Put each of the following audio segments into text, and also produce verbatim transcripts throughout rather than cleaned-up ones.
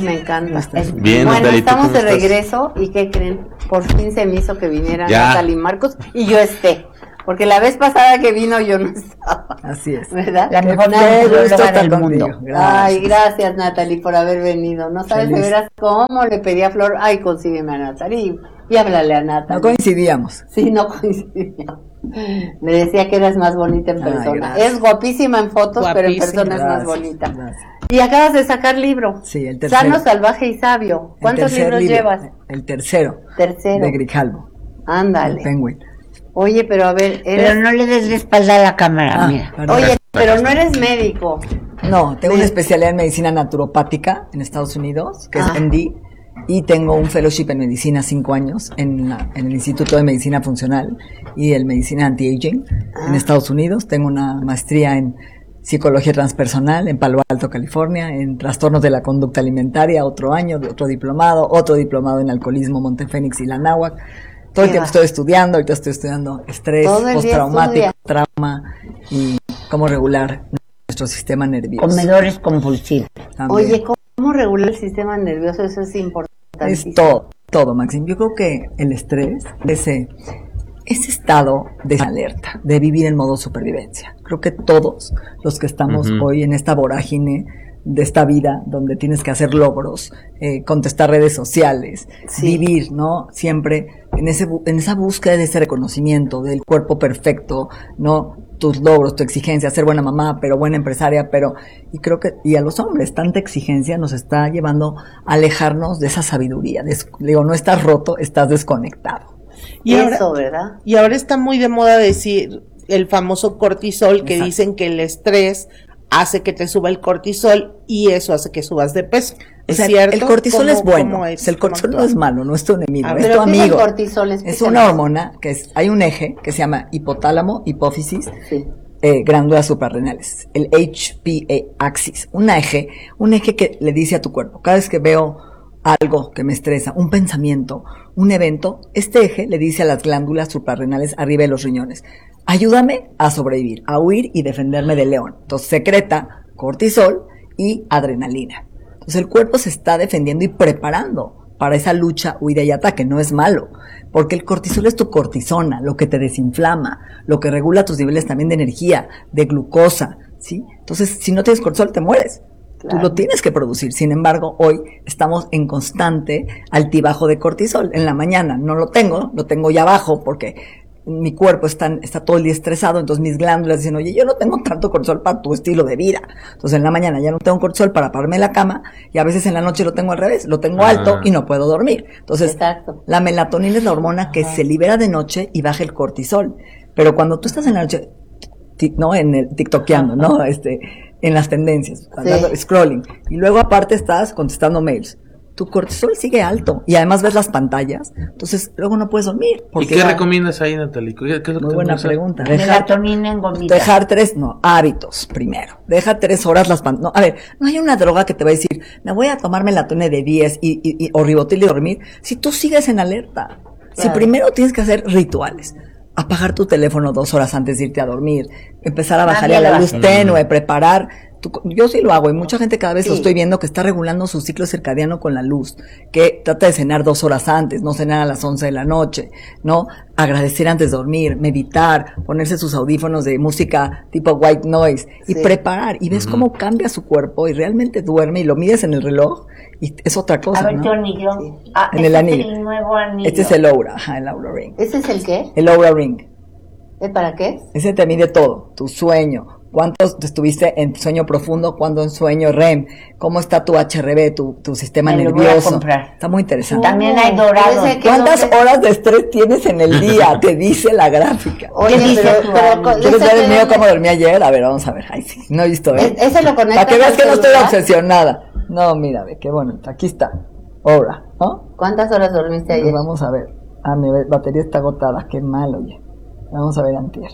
me encanta. Bien, bueno, Natalie, estamos de estás? regreso y ¿qué creen? Por fin se me hizo que vinieran Ya. Natalie Marcos y yo esté. Porque la vez pasada que vino yo no estaba. Así es. ¿Verdad? La mejor Qué gusto nutrióloga estar del mundo. contigo. Gracias. Ay, gracias Natalie por haber venido. No sabes de Feliz. veras cómo le pedí a Flor, ay, consígueme a Natalie y háblale a Natalie. No coincidíamos. Sí, no coincidíamos. Le decía que eras más bonita en Ay, persona. gracias. Es guapísima en fotos, pero en Guapísima. persona es más Gracias, bonita. gracias. Y acabas de sacar libro. Sí, el tercero. Sano, salvaje y sabio. El ¿Cuántos tercer libros libro, llevas? El tercero. Tercero. De Grijalvo. Ándale. El Penguin. Oye, pero a ver, eres... Pero no le des la espalda a la cámara, Ah, mira. perdón. Oye, pero no eres médico. No, tengo Me- una especialidad en medicina naturopática en Estados Unidos, que Ah. es M D, y tengo un fellowship en medicina cinco años en, la- en el Instituto de Medicina Funcional y el Medicina Anti-Aging Ah. en Estados Unidos. Tengo una maestría en psicología transpersonal en Palo Alto, California, en trastornos de la conducta alimentaria, otro año, otro diplomado, otro diplomado en alcoholismo, Montefénix y la Náhuac. Todo el Qué tiempo va. estoy estudiando, ahorita estoy estudiando estrés Todo el día postraumático, estudia. trauma y cómo regular nuestro sistema nervioso. Comedores compulsivos. También. Oye, ¿cómo regular el sistema nervioso? Eso es importante. Es todo, todo, Maxim. Yo creo que el estrés, ese, ese estado de alerta, de vivir en modo supervivencia. Creo que todos los que estamos Ujú. hoy en esta vorágine de esta vida, donde tienes que hacer logros, eh, contestar redes sociales, Sí. vivir, ¿no? Siempre en ese bu- en esa búsqueda de ese reconocimiento del cuerpo perfecto, ¿no? Tus logros, tu exigencia, ser buena mamá, pero buena empresaria, pero, y creo que, y a los hombres, tanta exigencia nos está llevando a alejarnos de esa sabiduría. Des- digo, no estás roto, estás desconectado. Y Eso, ahora, ¿verdad? y ahora está muy de moda decir el famoso cortisol, que Exacto. dicen que el estrés hace que te suba el cortisol y eso hace que subas de peso. O ¿Es sea, cierto? el cortisol ¿Cómo- es bueno. cómo O es? sea, el ¿Cómo cortisol no actúa? es malo, no es tu enemigo, A es ver, tu ¿Pero qué es el amigo. cortisol? Es Explícanos. una hormona que es, hay un eje que se llama hipotálamo, hipófisis, Sí. eh, glándulas suprarrenales, el H P A axis, un eje, un eje que le dice a tu cuerpo, cada vez que veo algo que me estresa, un pensamiento, un evento, este eje le dice a las glándulas suprarrenales arriba de los riñones, ayúdame a sobrevivir, a huir y defenderme del león. Entonces secreta cortisol y adrenalina. Entonces el cuerpo se está defendiendo y preparando para esa lucha, huida y ataque. No es malo, porque el cortisol es tu cortisona, lo que te desinflama, lo que regula tus niveles también de energía, de glucosa, ¿sí? Entonces, si no tienes cortisol, te mueres. Claro. Tú lo tienes que producir. Sin embargo, hoy estamos en constante altibajo de cortisol. En la mañana no lo tengo, lo tengo ya abajo porque mi cuerpo está, está todo el día estresado, entonces mis glándulas dicen, oye, yo no tengo tanto cortisol para tu estilo de vida. Entonces en la mañana ya no tengo cortisol para pararme en la cama y a veces en la noche lo tengo al revés, lo tengo Ah. alto y no puedo dormir. Entonces, Exacto. la melatonina es la hormona que se libera de noche y baja el cortisol. Pero cuando tú estás en la noche, ti- no en el tiktokeando, ¿no? Este, en las tendencias, andando- scrolling, y luego aparte estás contestando mails. Tu cortisol sigue alto y además ves las pantallas, entonces luego no puedes dormir. ¿Y porque qué ya- recomiendas ahí, Natalie? ¿Qué, qué es lo que Muy te buena gusta? pregunta. Dejar, Melatonina en gomita. dejar tres, no, hábitos primero. Deja tres horas las pantallas. No, a ver, no hay una droga que te va a decir, me voy a tomar melatonina de diez y, y, y- o ribotil y dormir, si tú sigues en alerta. Si Claro. primero tienes que hacer rituales. Apagar tu teléfono dos horas antes de irte a dormir, empezar a bajar Nadie la lo luz hace. tenue, preparar. tu- yo sí lo hago y mucha gente cada vez lo Sí. estoy viendo que está regulando su ciclo circadiano con la luz, que trata de cenar dos horas antes, no cenar a las once de la noche, ¿no? Agradecer antes de dormir, meditar, ponerse sus audífonos de música tipo white noise y Sí. preparar y ves Ujú. cómo cambia su cuerpo y realmente duerme y lo mides en el reloj y es otra cosa, A ver, ¿no? tu anillo. Sí. Ah, En este el anillo. Es el nuevo anillo. Este es el Oura, ajá, el Oura Ring. ¿Ese es el qué? El Oura Ring. ¿Eh, ¿Para qué? Ese te mide todo, tu sueño, cuántos estuviste en sueño profundo, cuándo en sueño R E M, cómo está tu H R V, tu, tu sistema Me lo voy a nervioso. comprar. Está muy interesante. También hay Pero dorado. ese que ¿Cuántas no te- horas de estrés tienes en el día? Te dice la gráfica. Oye, ¿Qué dice pero, tu pero anillo? con- ¿Quieres ese ver el que- mío cómo dormí ayer? A ver, vamos a ver. Ay, sí, no he visto, ¿eh? ¿E- ese lo conectas Para que veas al que no estoy celular? obsesionada. No, mira, ve, qué bonito. Aquí está. Oura, ¿no? ¿Cuántas horas dormiste Pues ayer? vamos a ver. Ah, mi batería está agotada. Qué mal, oye. Vamos a ver antier.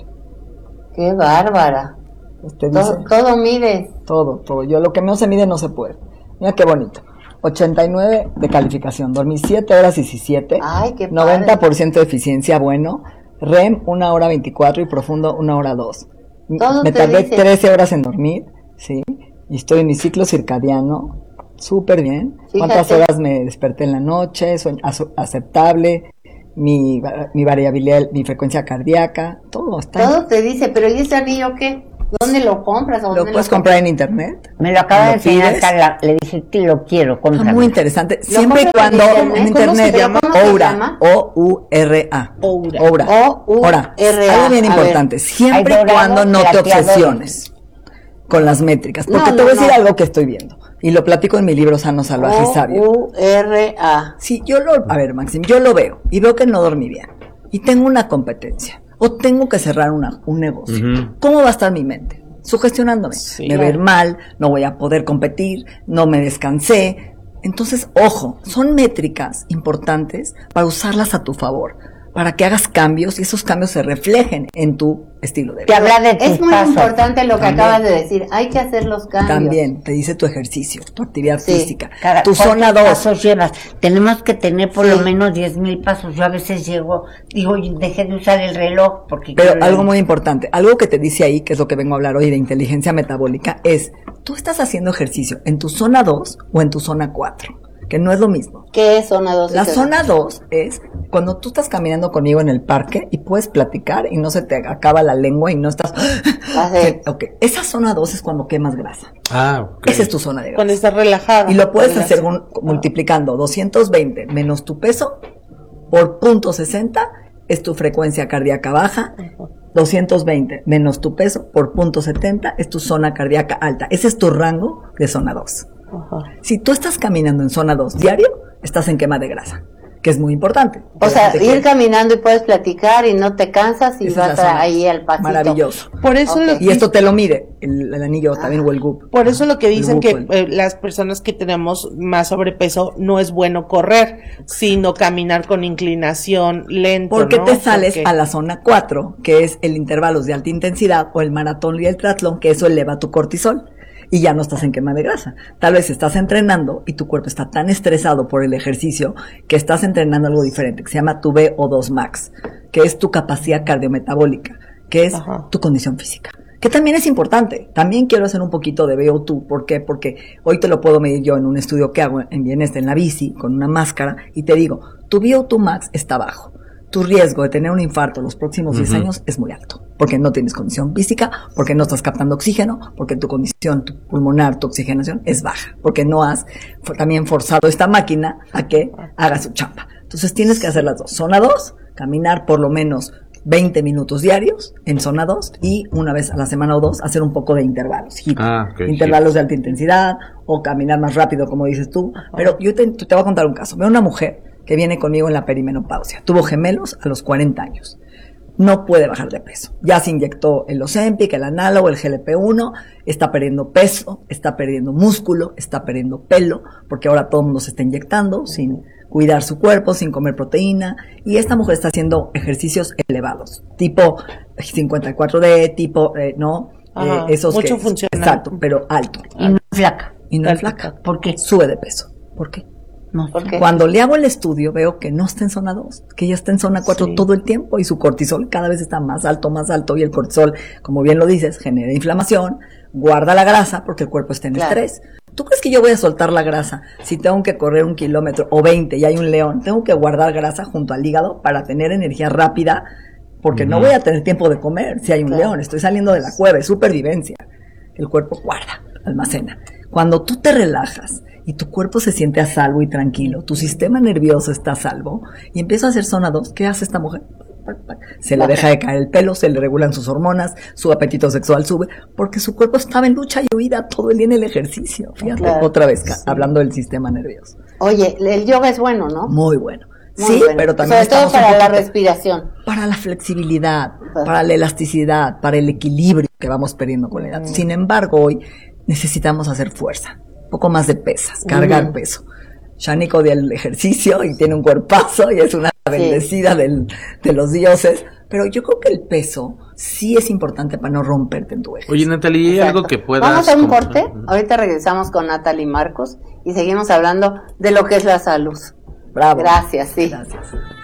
Qué bárbara. Este dice... Todo, todo mides. Todo, todo. Yo lo que no se mide no se puede. Mira qué bonito. ochenta y nueve de calificación. Dormí siete horas diecisiete. Ay, qué padre. noventa por ciento de eficiencia, bueno. R E M, una hora veinticuatro y profundo, una hora dos. Todo Me te tardé dice. trece horas en dormir, ¿sí? Y estoy en mi ciclo circadiano. Súper bien. Fíjate. ¿Cuántas horas me desperté en la noche? Sueño ace- aceptable. Mi, va- mi variabilidad, mi frecuencia cardíaca, todo está. Todo te dice, pero ¿y ese anillo qué? ¿Dónde lo compras? ¿O Lo dónde puedes comprar en internet. Me lo acaba ¿Lo de enseñar pides? Carla. Le dije, te lo quiero, Está cómprame. muy interesante. ¿Lo Siempre y compras en cuando internet? en ¿Cómo internet se llama? ¿Cómo se Oura, llama? O U R A. Oura. Oura. O U R A. Algo bien A ver. importante, siempre Hay y cuando dorado, no te plateado. obsesiones con las métricas, porque No, te voy a no, decir no. algo que estoy viendo y lo platico en mi libro Sano, Salvaje y Sabio. O U R A. Sí, yo lo, a ver, Maxim, yo lo veo y veo que no dormí bien y tengo una competencia o tengo que cerrar una, un negocio. Ujú. ¿Cómo va a estar mi mente? Sugestionándome. Sí. Me va a ir mal, no voy a poder competir, no me descansé. Entonces, ojo, son métricas importantes para usarlas a tu favor, para que hagas cambios y esos cambios se reflejen en tu estilo de Te vida. habla de tus Es muy pasos. importante lo que También. acabas de decir. Hay que hacer los cambios. También te dice tu ejercicio, tu actividad Sí. física, Cada- tu zona ¿cuántos dos. pasos llevas? Tenemos que tener por Sí. lo menos diez mil pasos. Yo a veces llego, digo, dejé de usar el reloj porque... Pero quiero- algo muy importante, algo que te dice ahí, que es lo que vengo a hablar hoy de inteligencia metabólica, es, tú estás haciendo ejercicio en tu zona dos o en tu zona cuatro, que no es lo mismo. ¿Qué es zona dos? La zona dos es cuando tú estás caminando conmigo en el parque y puedes platicar y no se te acaba la lengua y no estás... Así. Ok, esa zona dos es cuando quemas grasa. Ah, ok. Esa es tu zona de grasa. Cuando estás relajada. Y lo puedes Relax- hacer un- multiplicando doscientos veinte menos tu peso por punto sesenta es tu frecuencia cardíaca baja, doscientos veinte menos tu peso por punto setenta es tu zona cardíaca alta. Ese es tu rango de zona dos. Ajá. Si tú estás caminando en zona dos diario, estás en quema de grasa, que es muy importante. O sea, La gente ir quiere- caminando y puedes platicar y no te cansas y Esa es vas la zona. a- ahí al pasito. Maravilloso. Por eso, Ok. lo- Y esto te lo mide, el, el anillo también o el goop. por eso lo que dicen El que goop, eh, las personas que tenemos más sobrepeso no es bueno correr, sino caminar con inclinación lento. Porque ¿no? te sales Porque- a la zona cuatro, que es el intervalos de alta intensidad, o el maratón y el triatlón, que eso eleva tu cortisol. Y ya no estás en quema de grasa. Tal vez estás entrenando y tu cuerpo está tan estresado por el ejercicio que estás entrenando algo diferente, que se llama tu V O dos max, que es tu capacidad cardiometabólica, que es Ajá. tu condición física. Que también es importante. También quiero hacer un poquito de V O dos. ¿Por qué? Porque hoy te lo puedo medir yo en un estudio que hago en Bieneste, en la bici, con una máscara, y te digo, tu V O dos max está bajo. Tu riesgo de tener un infarto los próximos diez Ujú. años es muy alto, porque no tienes condición física, porque no estás captando oxígeno, porque tu condición tu pulmonar, tu oxigenación es baja, porque no has for- también forzado esta máquina a que haga su chamba. Entonces tienes que hacer las dos. Zona dos, caminar por lo menos veinte minutos diarios en zona dos y una vez a la semana o dos hacer un poco de intervalos, H I I T. Ah, ok, intervalos de alta intensidad o caminar más rápido, como dices tú. Pero yo te, te voy a contar un caso. Veo una mujer que viene conmigo en la perimenopausia. Tuvo gemelos a los cuarenta años. No puede bajar de peso. Ya se inyectó el Ozempic, el análogo, el G L P uno, está perdiendo peso, está perdiendo músculo, está perdiendo pelo, porque ahora todo el mundo se está inyectando sin cuidar su cuerpo, sin comer proteína, y esta mujer está haciendo ejercicios elevados, tipo cincuenta y cuatro D, tipo, eh, ¿no? Ajá, Eh, esos mucho que, funcional. Exacto, pero alto. Y no flaca. Y no es flaca. ¿Por qué? Sube de peso. ¿Por qué? No ¿Por sé. qué? Cuando le hago el estudio veo que no está en zona dos, que ya está en zona cuatro Sí. todo el tiempo y su cortisol cada vez está más alto, más alto y el cortisol, como bien lo dices, genera inflamación, guarda la grasa porque el cuerpo está en Claro. estrés. ¿Tú crees que yo voy a soltar la grasa si tengo que correr un kilómetro o veinte y hay un león? Tengo que guardar grasa junto al hígado para tener energía rápida porque no Ujú. voy a tener tiempo de comer si hay un Claro. león. Estoy saliendo de la cueva, es supervivencia. El cuerpo guarda, almacena. Cuando tú te relajas y tu cuerpo se siente a salvo y tranquilo, tu sistema nervioso está a salvo y empieza a hacer zona dos, ¿qué hace esta mujer? Se le deja de caer el pelo, se le regulan sus hormonas, su apetito sexual sube, porque su cuerpo estaba en lucha y huida todo el día en el ejercicio. Fíjate, Claro. otra vez, ca- hablando del sistema nervioso. Oye, el yoga es bueno, ¿no? Muy bueno. Muy sí, bueno. pero también Sobre todo estamos un para la poquito- respiración. para la flexibilidad, Ajá. para la elasticidad, para el equilibrio que vamos perdiendo con la edad. Sin embargo, hoy necesitamos hacer fuerza, un poco más de pesas, cargar Ujú. peso. Shanique odia el ejercicio y tiene un cuerpazo y es una bendecida del, de los dioses, pero yo creo que el peso sí es importante para no romperte en tu eje. Oye, Natalie, ¿hay Exacto. algo que puedas... Vamos a un com- corte. Ahorita regresamos con Natalie Marcos y seguimos hablando de lo que es la salud. Bravo. Gracias, sí. Gracias.